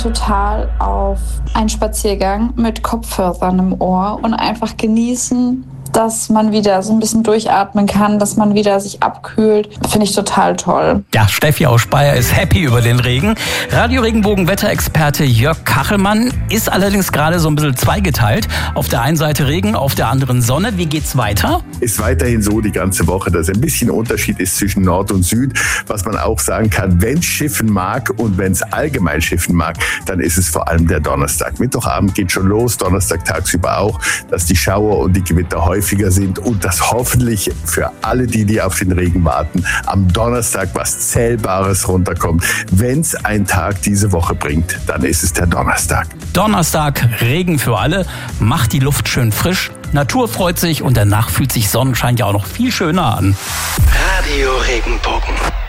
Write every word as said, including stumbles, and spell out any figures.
total auf einen Spaziergang mit Kopfhörern im Ohr und einfach genießen, dass man wieder so ein bisschen durchatmen kann, dass man wieder sich abkühlt. Finde ich total toll. Ja, Steffi aus Speyer ist happy über den Regen. Radio-Regenbogen-Wetterexperte Jörg Kachelmann ist allerdings gerade so ein bisschen zweigeteilt. Auf der einen Seite Regen, auf der anderen Sonne. Wie geht's weiter? Ist weiterhin so die ganze Woche, dass ein bisschen Unterschied ist zwischen Nord und Süd. Was man auch sagen kann, wenn es schiffen mag und wenn es allgemein schiffen mag, dann ist es vor allem der Donnerstag. Mittwochabend geht schon los, Donnerstag tagsüber auch, dass die Schauer und die Gewitter häufig sind und dass hoffentlich für alle die, die auf den Regen warten, am Donnerstag was Zählbares runterkommt. Wenn es ein Tag diese Woche bringt, dann ist es der Donnerstag. Donnerstag, Regen für alle, macht die Luft schön frisch, Natur freut sich und danach fühlt sich Sonnenschein ja auch noch viel schöner an. Radio Regenbogen.